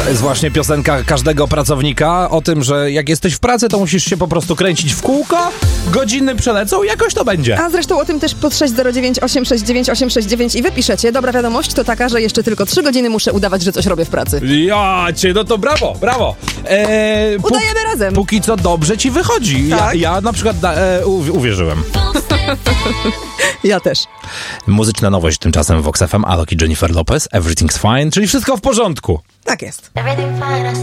To jest właśnie piosenka każdego pracownika o tym, że jak jesteś w pracy, to musisz się po prostu kręcić w kółko, godziny przelecą i jakoś to będzie. A zresztą o tym też pod 609 869 869 i wypiszecie. Dobra wiadomość to taka, że jeszcze tylko 3 godziny muszę udawać, że coś robię w pracy. Ja cię, no to brawo. Udajemy razem. Póki co dobrze ci wychodzi. Tak. Ja na przykład uwierzyłem. Ja też. Muzyczna nowość tymczasem w Vox FM, Alok i Jennifer Lopez, Everything's Fine, czyli wszystko w porządku. Tak jest.